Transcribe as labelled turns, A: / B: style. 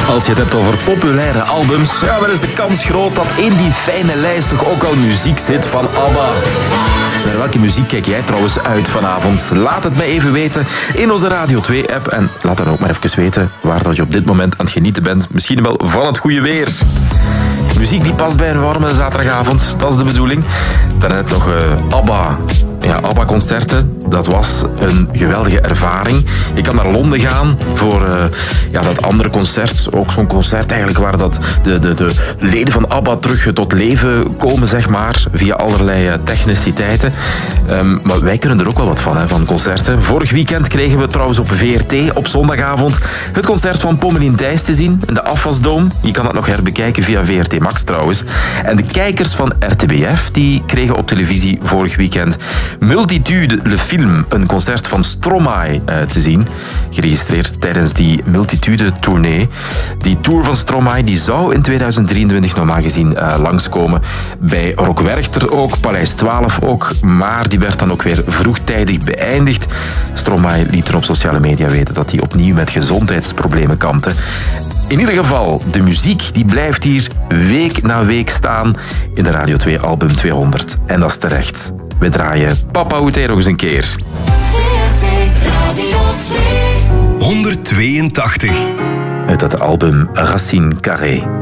A: Als je het hebt over populaire albums, ja, dan is de kans groot dat in die fijne lijst toch ook al muziek zit van ABBA. Naar welke muziek kijk jij trouwens uit vanavond? Laat het mij even weten in onze Radio 2-app. En laat dan ook maar even weten waar dat je op dit moment aan het genieten bent. Misschien wel van het goede weer. Muziek die past bij een warme zaterdagavond, dat is de bedoeling. Daarnet nog ABBA. Ja, ABBA-concerten, dat was een geweldige ervaring. Je kan naar Londen gaan voor dat andere concert. Ook zo'n concert eigenlijk waar dat de leden van ABBA terug tot leven komen, zeg maar, via allerlei techniciteiten. Maar wij kunnen er ook wel wat van concerten. Vorig weekend kregen we trouwens op VRT op zondagavond het concert van Pommelien Thijs te zien in de Afwasdome. Je kan dat nog herbekijken via VRT Max trouwens. En de kijkers van RTBF die kregen op televisie vorig weekend Multitude Le Film, een concert van Stromae te zien. Geregistreerd tijdens die Multitude-tournee. Die tour van Stromae die zou in 2023 normaal gezien langskomen. Bij Rock Werchter ook, Paleis 12 ook. Maar die werd dan ook weer vroegtijdig beëindigd. Stromae liet er op sociale media weten dat hij opnieuw met gezondheidsproblemen kampte. In ieder geval, de muziek die blijft hier week na week staan in de Radio 2 album 200. En dat is terecht. We draaien Papa Oete nog eens een keer.
B: VRT Radio 2 182.
A: Uit dat album Racine Carrée.